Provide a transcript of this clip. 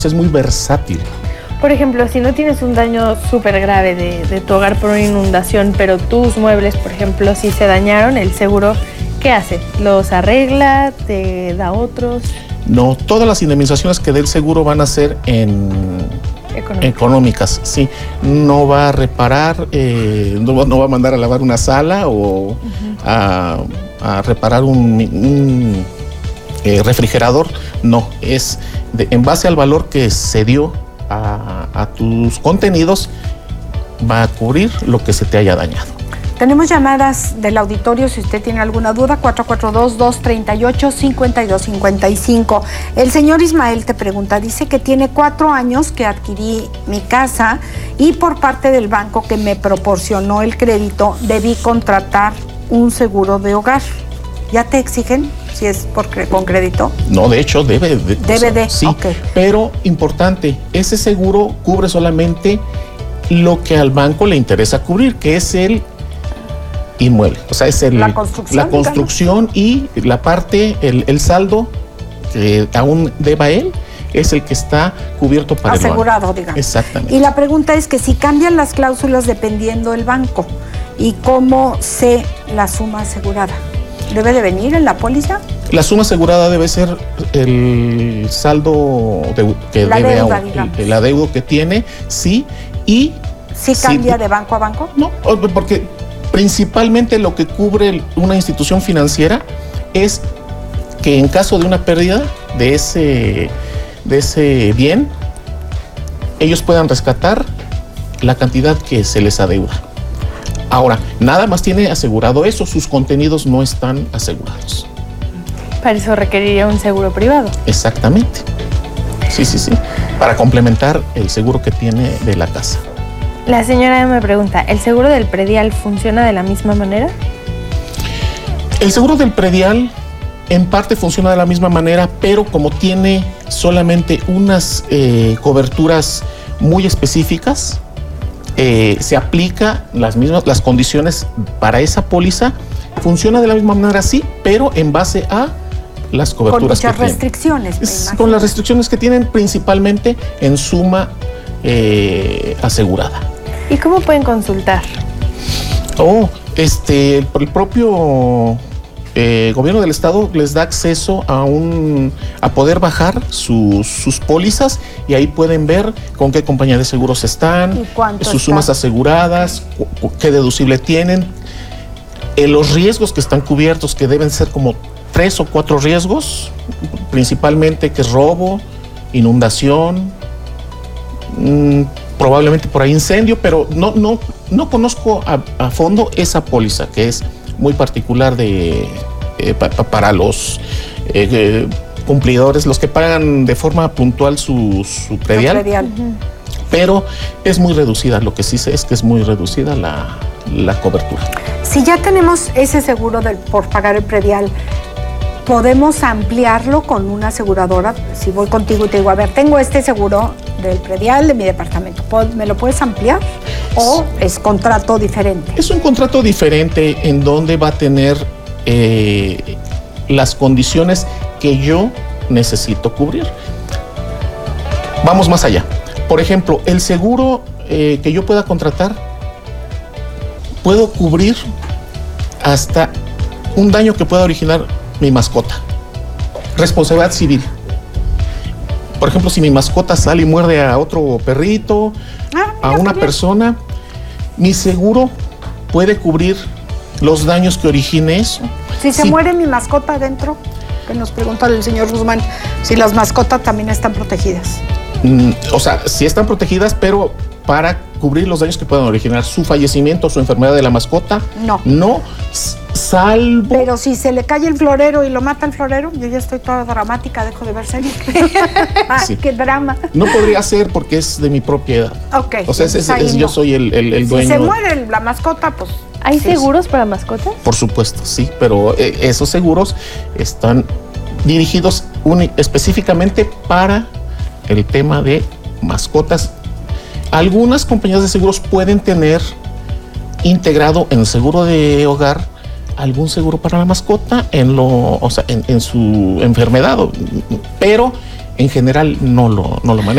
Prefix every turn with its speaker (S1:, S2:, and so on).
S1: Es muy versátil.
S2: Por ejemplo, si no tienes un daño súper grave de tu hogar por una inundación, pero tus muebles, por ejemplo, si se dañaron, el seguro, ¿qué hace? ¿Los arregla? ¿Te da otros?
S1: No, todas las indemnizaciones que dé el seguro van a ser económicas, sí. No va a reparar, no va a mandar a lavar una sala o a reparar un refrigerador. No, es en base al valor que se dio a tus contenidos, va a cubrir lo que se te haya dañado.
S3: Tenemos llamadas del auditorio, si usted tiene alguna duda, 442-238-5255. El señor Ismael te pregunta, dice que tiene 4 años que adquirí mi casa y por parte del banco que me proporcionó el crédito, debí contratar un seguro de hogar. ¿Ya te exigen si es con crédito?
S1: No, de hecho, debe de. Sí,
S3: okay.
S1: Pero importante, ese seguro cubre solamente lo que al banco le interesa cubrir, que es el inmueble, o sea, es
S3: la construcción
S1: y la parte, el saldo que aún deba él, es el que está cubierto para
S3: asegurado, digamos.
S1: Exactamente.
S3: Y la pregunta es que si cambian las cláusulas dependiendo del banco, ¿y cómo sé la suma asegurada? ¿Debe de venir en la póliza?
S1: La suma asegurada debe ser el saldo que debe el adeudo que tiene, sí, y...
S3: ¿Sí cambia de banco a banco?
S1: No, porque principalmente lo que cubre una institución financiera es que en caso de una pérdida de ese bien, ellos puedan rescatar la cantidad que se les adeuda. Ahora, nada más tiene asegurado eso, sus contenidos no están asegurados.
S2: Para eso requeriría un seguro privado.
S1: Exactamente. Sí, para complementar el seguro que tiene de la casa.
S2: La señora me pregunta, ¿el seguro del predial funciona de la misma manera?
S1: El seguro del predial en parte funciona de la misma manera, pero como tiene solamente unas coberturas muy específicas, se aplica las condiciones para esa póliza. Funciona de la misma manera, sí, pero en base a las coberturas que tienen.
S3: Con muchas restricciones.
S1: Con las restricciones que tienen, principalmente en suma asegurada.
S2: ¿Y cómo pueden consultar?
S1: El propio gobierno del estado les da acceso a poder bajar sus pólizas y ahí pueden ver con qué compañía de seguros están, sus sumas aseguradas, qué deducible tienen, los riesgos que están cubiertos, que deben ser como 3 o 4 riesgos, principalmente que es robo, inundación, probablemente por ahí incendio, pero no conozco a fondo esa póliza, que es muy particular para los cumplidores, los que pagan de forma puntual su predial. Pero es muy reducida, lo que sí sé es que es muy reducida la cobertura.
S3: Si ya tenemos ese seguro por pagar el predial, ¿podemos ampliarlo con una aseguradora? Si voy contigo y te digo, a ver, tengo este seguro del predial de mi departamento, ¿me lo puedes ampliar? ¿O es contrato diferente?
S1: Es un contrato diferente en donde va a tener las condiciones que yo necesito cubrir. Vamos más allá. Por ejemplo, el seguro que yo pueda contratar, puedo cubrir hasta un daño que pueda originar mi mascota. Responsabilidad civil. Por ejemplo, si mi mascota sale y muerde a otro perrito, a una persona, mi seguro puede cubrir los daños que origine eso.
S3: Si se muere mi mascota adentro, que nos pregunta el señor Guzmán, si las mascotas también están protegidas.
S1: O sea, sí están protegidas, pero para cubrir los daños que puedan originar su fallecimiento o su enfermedad de la mascota, no, salvo...
S3: Pero si se le cae el florero y lo mata el florero, yo ya estoy toda dramática, dejo de ver series. Sí. ¡Qué drama!
S1: No podría ser porque es de mi propiedad.
S3: Ok.
S1: O sea, yo soy el dueño.
S3: Si se muere la mascota, pues...
S2: ¿Hay seguros para mascotas?
S1: Por supuesto, sí, pero esos seguros están dirigidos específicamente para el tema de mascotas. Algunas compañías de seguros pueden tener integrado en el seguro de hogar algún seguro para la mascota en su enfermedad, pero en general no lo maneja.